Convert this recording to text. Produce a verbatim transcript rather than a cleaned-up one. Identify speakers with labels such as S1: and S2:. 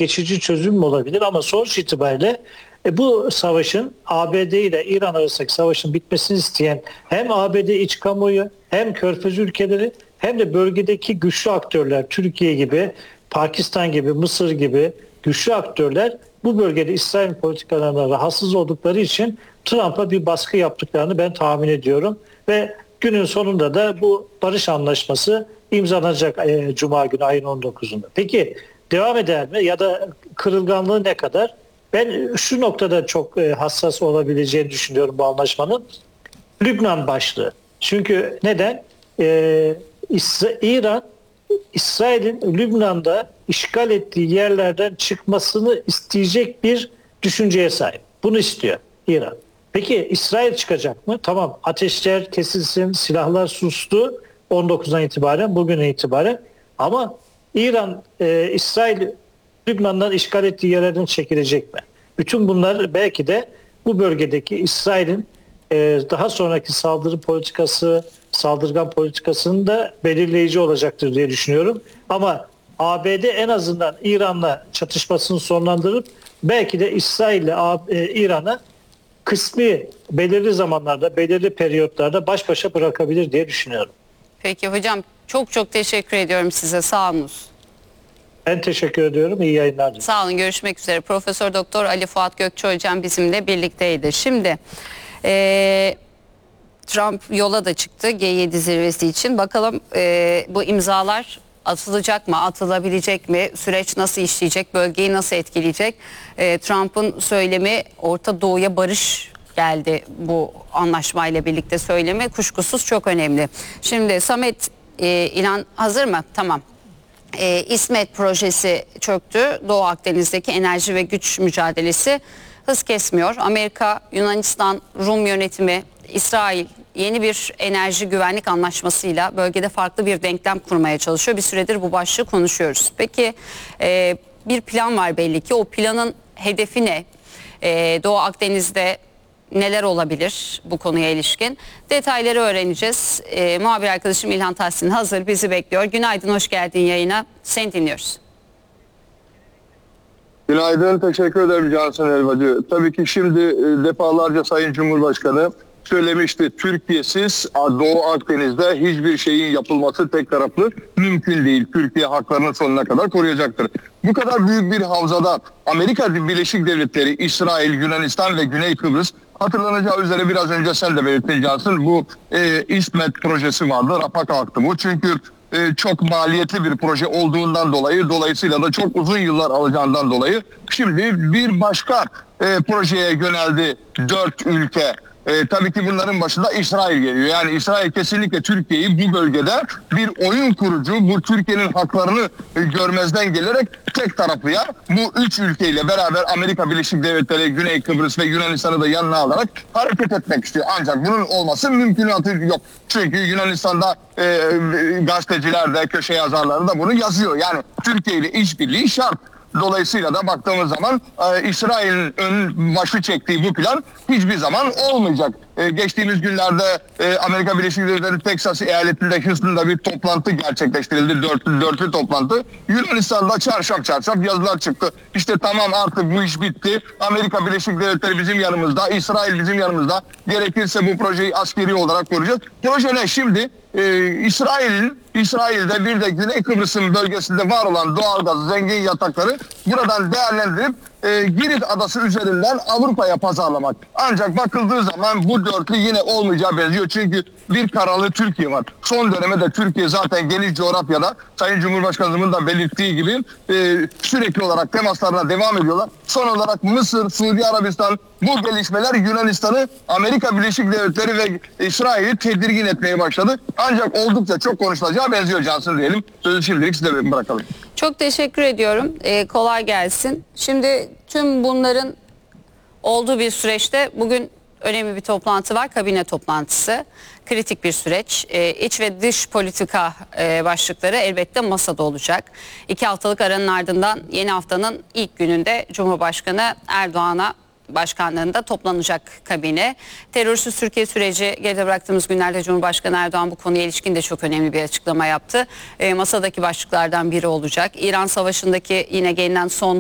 S1: geçici çözüm mü olabilir? Ama sonuç itibariyle e, bu savaşın A B D ile İran arasındaki savaşın bitmesini isteyen hem A B D iç kamuoyu hem Körfez ülkeleri hem de bölgedeki güçlü aktörler, Türkiye gibi, Pakistan gibi, Mısır gibi güçlü aktörler bu bölgede İsrail politikalarına rahatsız oldukları için Trump'a bir baskı yaptıklarını ben tahmin ediyorum. Ve günün sonunda da bu barış anlaşması imzalanacak e, Cuma günü ayın on dokuzunda. Peki devam eder mi ya da kırılganlığı ne kadar? Ben şu noktada çok e, hassas olabileceğini düşünüyorum bu anlaşmanın. Lübnan başlığı. Çünkü neden? Ee, İsra- İran, İsrail'in Lübnan'da işgal ettiği yerlerden çıkmasını isteyecek bir düşünceye sahip. Bunu istiyor İran. Peki İsrail çıkacak mı? Tamam, ateşler kesilsin, silahlar sustu on dokuzdan itibaren, bugüne itibaren. Ama İran, e, İsrail Lübnan'dan işgal ettiği yerlerden çekilecek mi? Bütün bunlar belki de bu bölgedeki İsrail'in e, daha sonraki saldırı politikası, saldırgan politikasının da belirleyici olacaktır diye düşünüyorum. Ama A B D en azından İran'la çatışmasını sonlandırıp belki de İsrail ile e, İran'ı kısmi belirli zamanlarda, belirli periyotlarda baş başa bırakabilir diye düşünüyorum.
S2: Peki hocam, çok çok teşekkür ediyorum size. Sağ olunuz.
S1: Ben teşekkür ediyorum. İyi yayınlar.
S2: Sağ olun. Görüşmek üzere. Profesör Doktor Ali Fuat Gökçe hocam bizimle birlikteydi. Şimdi e, Trump yola da çıktı G yedi zirvesi için. Bakalım e, bu imzalar atılacak mı, atılabilecek mi? Süreç nasıl işleyecek, bölgeyi nasıl etkileyecek? E, Trump'ın söylemi Orta Doğu'ya barış geldi bu anlaşmayla birlikte söylemi kuşkusuz çok önemli. Şimdi Samet e, İlhan hazır mı? Tamam. E, İsmet projesi çöktü. Doğu Akdeniz'deki enerji ve güç mücadelesi hız kesmiyor. Amerika, Yunanistan, Rum yönetimi, İsrail yeni bir enerji güvenlik anlaşmasıyla bölgede farklı bir denklem kurmaya çalışıyor. Bir süredir bu başlığı konuşuyoruz. Peki e, bir plan var belli ki. O planın hedefi ne? E, Doğu Akdeniz'de neler olabilir bu konuya ilişkin? Detayları öğreneceğiz. E, muhabir arkadaşım İlhan Tahsin hazır, bizi bekliyor. Günaydın, hoş geldin yayına. Seni dinliyoruz.
S3: Günaydın, teşekkür ederim Cansın Elvacı. Tabii ki şimdi defalarca Sayın Cumhurbaşkanı söylemişti. Türkiye'siz Doğu Akdeniz'de hiçbir şeyin yapılması tek taraflı mümkün değil. Türkiye haklarını sonuna kadar koruyacaktır. Bu kadar büyük bir havzada Amerika Birleşik Devletleri, İsrail, Yunanistan ve Güney Kıbrıs, hatırlanacağı üzere biraz önce sen de belirttin Cansın, bu e, İsmet projesi vardı. Rafa kalktı bu. Çünkü e, çok maliyetli bir proje olduğundan dolayı, dolayısıyla da çok uzun yıllar alacağından dolayı şimdi bir başka e, projeye yöneldi dört ülke. E, tabii ki bunların başında İsrail geliyor. Yani İsrail kesinlikle Türkiye'yi bu bölgede bir oyun kurucu, bu Türkiye'nin haklarını e, görmezden gelerek tek taraflıya bu üç ülkeyle beraber Amerika Birleşik Devletleri, Güney Kıbrıs ve Yunanistan'ı da yanına alarak hareket etmek istiyor. Ancak bunun olması mümkünatı yok. Çünkü Yunanistan'da e, gazeteciler de, köşe yazarları da bunu yazıyor. Yani Türkiye ile işbirliği şart. Dolayısıyla da baktığımız zaman e, İsrail'in ön başı çektiği bu plan hiçbir zaman olmayacak. E, geçtiğimiz günlerde e, Amerika Birleşik Devletleri Teksas eyaletinde Houston'da bir toplantı gerçekleştirildi. Dörtlü, dörtlü toplantı. Yunanistan'da çarşaf çarşaf yazılar çıktı. İşte tamam, artık bu iş bitti. Amerika Birleşik Devletleri bizim yanımızda, İsrail bizim yanımızda. Gerekirse bu projeyi askeri olarak koruyacağız. Proje ne? Şimdi e, İsrail'in İsrail'de bir de Güney Kıbrıs'ın bölgesinde var olan doğalgaz, zengin yatakları buradan değerlendirip e, Girit adası üzerinden Avrupa'ya pazarlamak. Ancak bakıldığı zaman bu dörtlü yine olmayacağı benziyor. Çünkü bir karalı Türkiye var. Son dönemde Türkiye zaten geniş coğrafyada Sayın Cumhurbaşkanımın da belirttiği gibi e, sürekli olarak temaslarına devam ediyorlar. Son olarak Mısır, Suudi Arabistan, bu gelişmeler Yunanistan'ı, Amerika Birleşik Devletleri ve İsrail'i tedirgin etmeye başladı. Ancak oldukça çok konuşulacağı benziyor Cansın diyelim. Sözü şimdilik size bırakalım.
S2: Çok teşekkür ediyorum. Ee, kolay gelsin. Şimdi tüm bunların olduğu bir süreçte bugün önemli bir toplantı var. Kabine toplantısı. Kritik bir süreç. Ee, iç ve dış politika e, başlıkları elbette masada olacak. İki haftalık aranın ardından yeni haftanın ilk gününde Cumhurbaşkanı Erdoğan'a başkanlığında toplanacak kabine. Terörsüz Türkiye süreci geride bıraktığımız günlerde Cumhurbaşkanı Erdoğan bu konuya ilişkin de çok önemli bir açıklama yaptı. E, masadaki başlıklardan biri olacak. İran Savaşı'ndaki yine gelinen son